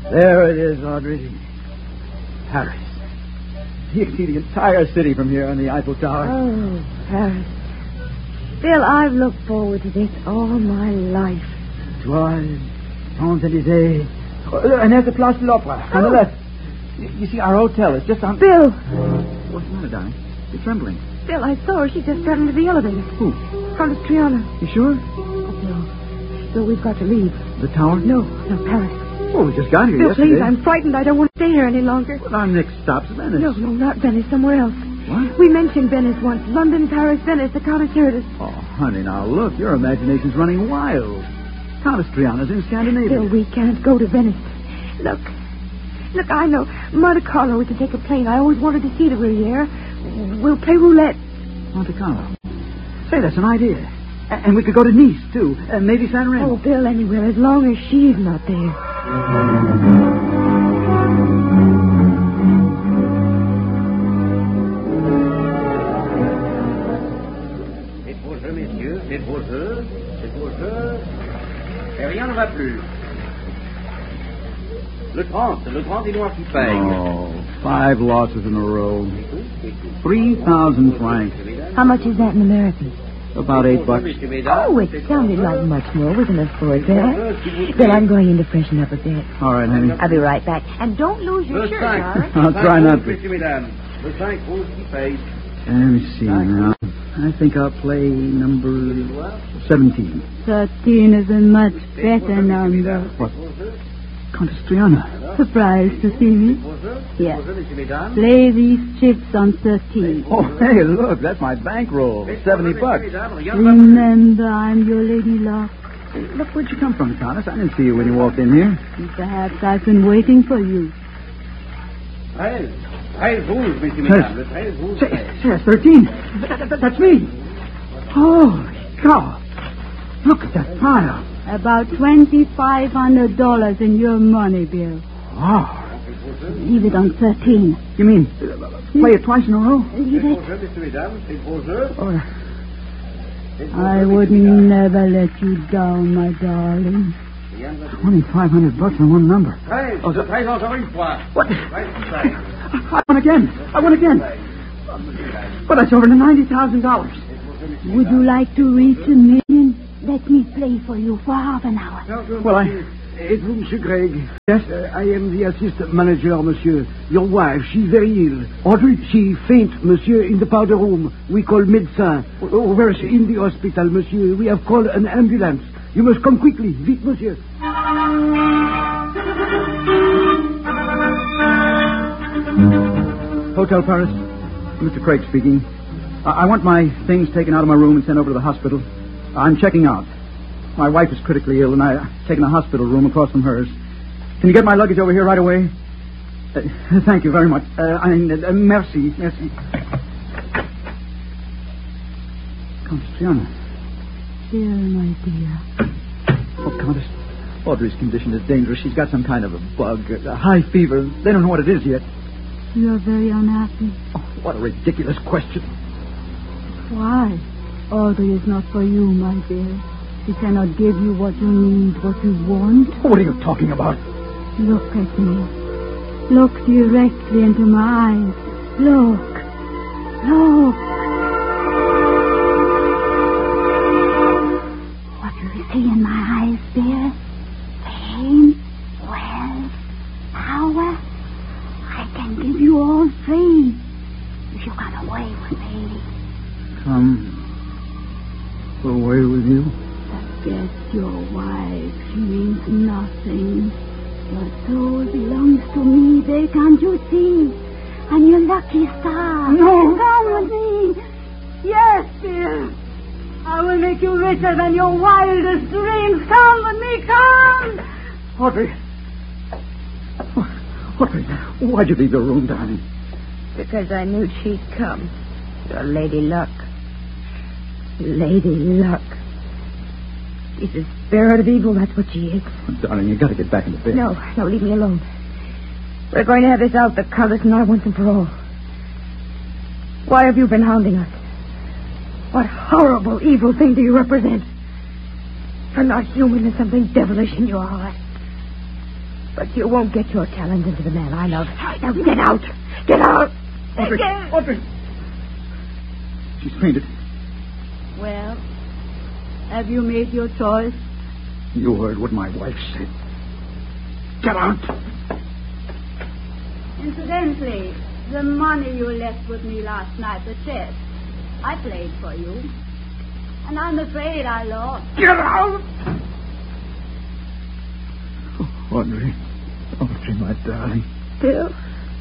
There it is, Audrey. Paris. You can see the entire city from here on the Eiffel Tower. Oh, Paris. Bill, I've looked forward to this all my life. Étoiles, Champs-Élysées. And there's the Place de l'Opera on the left. You see, our hotel is just on... Bill! What's the matter, darling? You're trembling. Bill, I saw her. She just got into the elevator. Who? Countess Triana. You sure? Bill, we've got to leave. The tower? No, Paris. Oh, we just got here Bill, yesterday. please, I'm frightened. I don't want to stay here any longer. Well, our next stop's Venice. No, not Venice. Somewhere else. What? We mentioned Venice once. London, Paris, Venice. The Countess heard us. Oh, honey, now look. Your imagination's running wild. Countess Triana's in Scandinavia. Bill, we can't go to Venice. Look, I know. Monte Carlo, we can take a plane. I always wanted to see the Riviera. We'll play roulette. Monte Carlo. Say, that's an idea. And we could go to Nice, too. And maybe San Remo. Oh, Bill, anywhere, as long as she's not there. C'est pour eux, messieurs. C'est pour eux. Et rien ne va plus. Le 30 est noir qui paye. Oh, 5 losses in a row. 3,000 francs. How much is that in American? About $8. Oh, it sounded like much more. We can afford that. Then I'm going in to freshen up a bit. All right, honey. I'll be right back. And don't lose your shirt, darling. I'll try not to. Le 5 rouge qui paye. Let me see now. I think I'll play number 17. 13 is a much better number. What? Countess Triana. Surprised to see me? Yes. Play these chips on 13. Oh, hey, look, that's my bankroll. $70. Remember, I'm your Lady Luck. Look, where'd you come from, Countess? I didn't see you when you walked in here. Perhaps I've been waiting for you. 13 rouge, messieurs, mesdames. Le 13 rouge. Say, that's 13. That's me. Holy cow. Look at that pile. About $2,500 in your money, Bill. Wow. Leave it on 13. You mean play it twice in a row? Leave it. Oh, I would never let you down, my darling. $2,500 on one number. Oh, je présente encore une fois. What? I won again. But that's over to $90,000. Would you like to reach $1 million? Let me play for you for half an hour. Well, It's Monsieur Gregg. Yes? I am the assistant manager, monsieur. Your wife, she's very ill. Audrey? She faint, monsieur, in the powder room. We call médecin. Oh, where is she? In the hospital, monsieur. We have called an ambulance. You must come quickly. Vite, monsieur. Hotel Paris. Mr. Craig speaking. I want my things taken out of my room and sent over to the hospital. I'm checking out. My wife is critically ill, and I've taken a hospital room across from hers. Can you get my luggage over here right away? Thank you very much. Merci. Countess Triana. Bill, my dear. Oh, Countess. Audrey's condition is dangerous. She's got some kind of a bug, a high fever. They don't know what it is yet. You're very unhappy. Oh, what a ridiculous question. Why? Audrey is not for you, my dear. She cannot give you what you need, what you want. What are you talking about? Look at me. Look directly into my eyes. Look. What do you see in my eyes, dear? Fame, wealth, power. I can give you all three if you come away with me. Come away with you? Forget your wife. She means nothing. Your soul belongs to me. There, can't you see? I'm your lucky star. No. Come with me. Yes, dear. I will make you richer than your wildest dreams. Come with me, come. Audrey, why'd you leave your room, darling? Because I knew she'd come. Your Lady Luck. Lady Luck. She's a spirit of evil, that's what she is. Oh, darling, you got to get back into bed. No, leave me alone. We're going to have this out, the Countess and I, once and for all. Why have you been hounding us? What horrible, evil thing do you represent? You're not human. There's something devilish in your heart. But you won't get your talent into the man I love. Now get out. Get out. Audrey. She's fainted. Well, have you made your choice? You heard what my wife said. Get out. Incidentally, the money you left with me last night, the chest, I played for you. And I'm afraid I lost. Get out! Oh, Audrey. Audrey, my darling. Bill.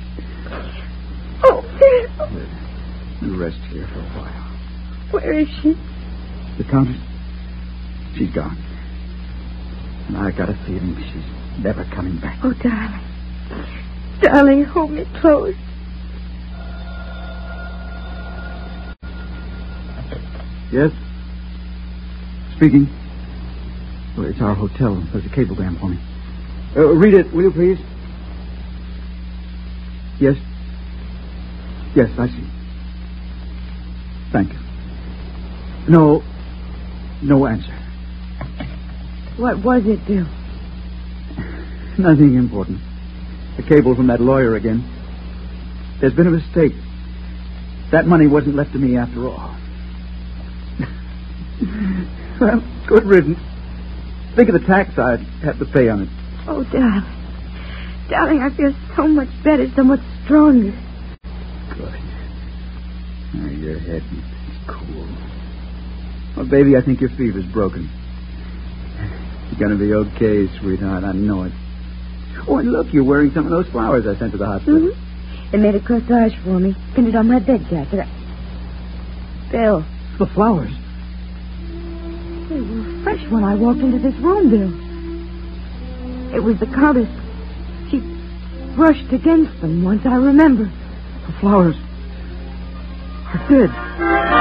Oh, Bill. You rest here for a while. Where is she? The Countess? She's gone. And I got a feeling she's never coming back. Oh, darling. Darling, hold me close. Yes? Speaking. Well, it's our hotel. There's a cablegram for me. Read it, will you, please? Yes? Yes, I see. Thank you. No answer. What was it, Bill? Nothing important. A cable from that lawyer again. There's been a mistake. That money wasn't left to me after all. Well, good riddance. Think of the tax I'd have to pay on it. Oh, darling. Darling, I feel so much better, so much stronger. Good. Now, your head is cool. Well, baby, I think your fever's broken. You're going to be okay, sweetheart. I know it. Oh, and look, you're wearing some of those flowers I sent to the hospital. Mm-hmm. They made a corsage for me. Pinned it on my bed jacket. Bill. The flowers? They were fresh when I walked into this room, Bill. It was the Countess. She brushed against them once, I remember. The flowers are dead.